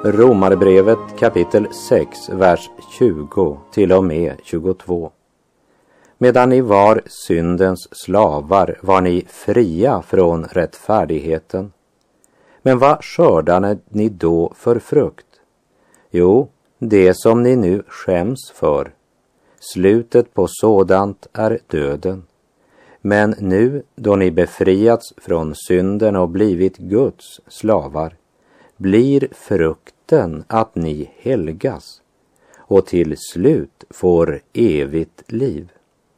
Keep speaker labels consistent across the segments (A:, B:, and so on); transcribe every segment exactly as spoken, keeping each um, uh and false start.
A: Romarbrevet kapitel sex, vers tjugo till och med tjugotvå. Medan ni var syndens slavar var ni fria från rättfärdigheten. Men vad skördade ni då för frukt? Jo, det som ni nu skäms för. Slutet på sådant är döden. Men nu, då ni befriats från synden och blivit Guds slavar, blir frukten att ni helgas och till slut får evigt liv.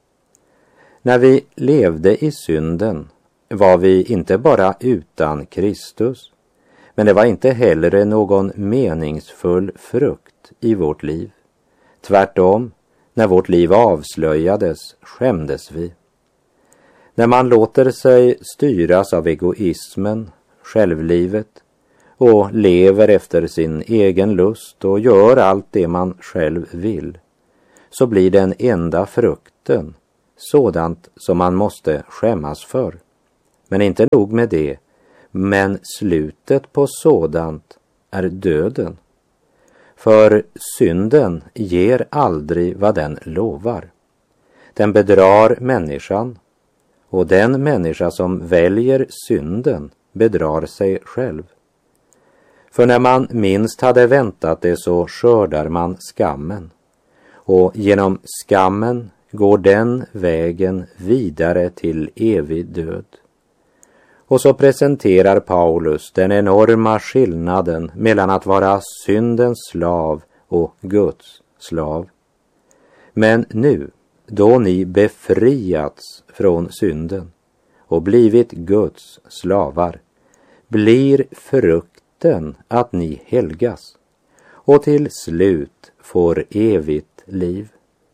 A: När vi levde i synden var vi inte bara utan Kristus, men det var inte heller någon meningsfull frukt i vårt liv. Tvärtom, när vårt liv avslöjades skämdes vi. När man låter sig styras av egoismen, självlivet, och lever efter sin egen lust och gör allt det man själv vill, så blir den enda frukten sådant som man måste skämmas för. Men inte nog med det, men slutet på sådant är döden. För synden ger aldrig vad den lovar. Den bedrar människan, och den människa som väljer synden bedrar sig själv. För när man minst hade väntat det så skördar man skammen. Och genom skammen går den vägen vidare till evig död. Och så presenterar Paulus den enorma skillnaden mellan att vara syndens slav och Guds slav. Men nu, då ni befriats från synden och blivit Guds slavar, blir frukten att ni helgas och till slut får evigt liv.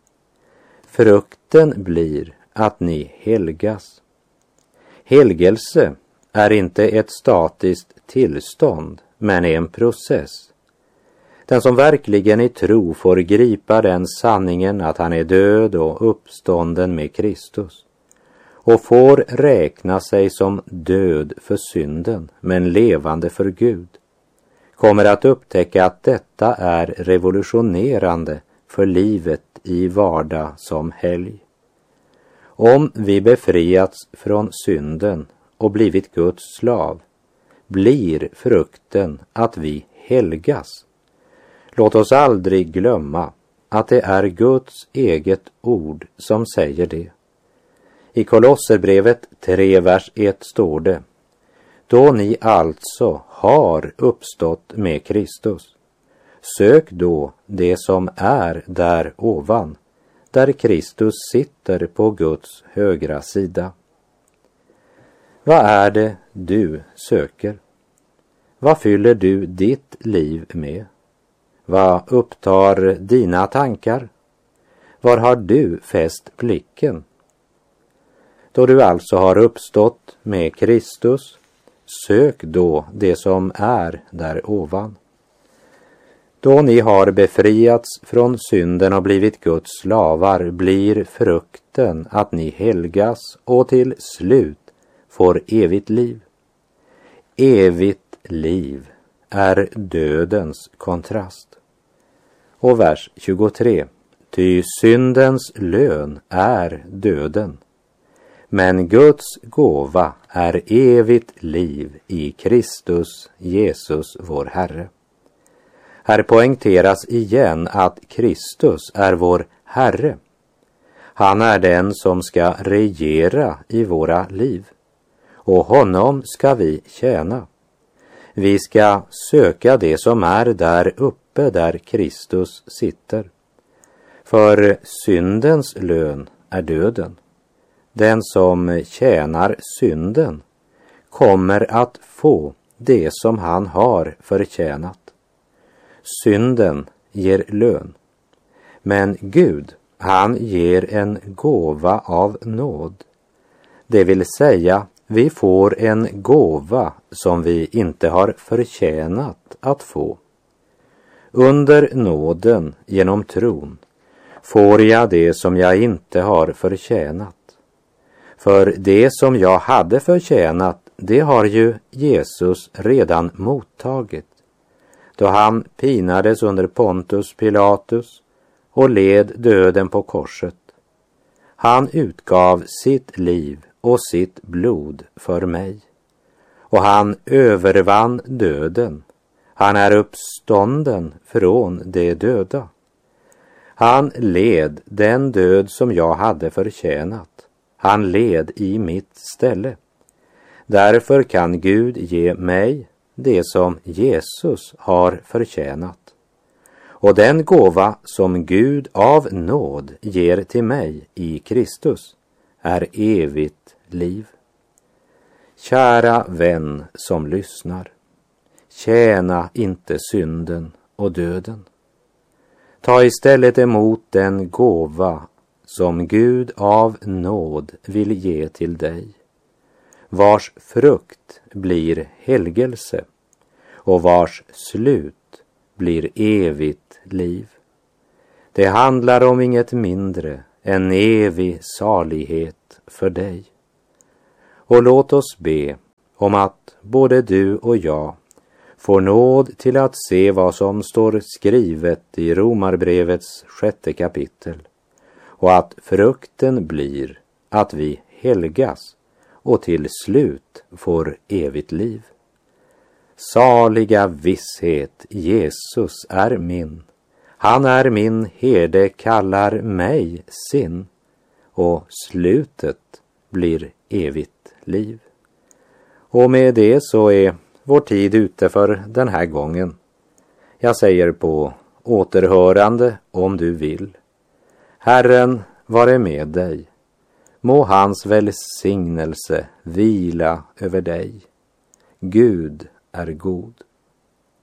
A: Frukten blir att ni helgas. Helgelse är inte ett statiskt tillstånd, men är en process. Den som verkligen i tro får gripa den sanningen att han är död och uppstånden med Kristus och får räkna sig som död för synden men levande för Gud, kommer att upptäcka att detta är revolutionerande för livet i vardag som helg. Om vi befriats från synden och blivit Guds slav, blir frukten att vi helgas. Låt oss aldrig glömma att det är Guds eget ord som säger det. I Kolosserbrevet tre, vers ett står det: då ni alltså har uppstått med Kristus, sök då det som är där ovan, där Kristus sitter på Guds högra sida. Vad är det du söker? Vad fyller du ditt liv med? Vad upptar dina tankar? Var har du fäst blicken? Då du alltså har uppstått med Kristus, sök då det som är där ovan. Då ni har befriats från synden och blivit Guds slavar, blir frukten att ni helgas och till slut får evigt liv. Evigt liv är dödens kontrast. Och vers tjugotre: ty syndens lön är döden, men Guds gåva är evigt liv i Kristus Jesus vår Herre. Här poängteras igen att Kristus är vår Herre. Han är den som ska regera i våra liv, och honom ska vi tjäna. Vi ska söka det som är där uppe där Kristus sitter. För syndens lön är döden. Den som tjänar synden kommer att få det som han har förtjänat. Synden ger lön, men Gud, han ger en gåva av nåd. Det vill säga, vi får en gåva som vi inte har förtjänat att få. Under nåden genom tron får jag det som jag inte har förtjänat. För det som jag hade förtjänat, det har ju Jesus redan mottagit, då han pinades under Pontus Pilatus och led döden på korset. Han utgav sitt liv och sitt blod för mig. Och han övervann döden. Han är uppstånden från de döda. Han led den död som jag hade förtjänat. Han led i mitt ställe. Därför kan Gud ge mig det som Jesus har förtjänat. Och den gåva som Gud av nåd ger till mig i Kristus är evigt liv. Kära vän som lyssnar, tjäna inte synden och döden. Ta istället emot den gåva som Gud av nåd vill ge till dig, vars frukt blir helgelse och vars slut blir evigt liv. Det handlar om inget mindre än evig salighet för dig. Och låt oss be om att både du och jag får nåd till att se vad som står skrivet i Romarbrevets sjätte kapitel, och att frukten blir att vi helgas och till slut får evigt liv. Saliga visshet, Jesus är min. Han är min herde, kallar mig sin, och slutet blir evigt liv. Och med det så är vår tid ute för den här gången. Jag säger på återhörande om du vill. Herren vare med dig. Må hans välsignelse vila över dig. Gud är god.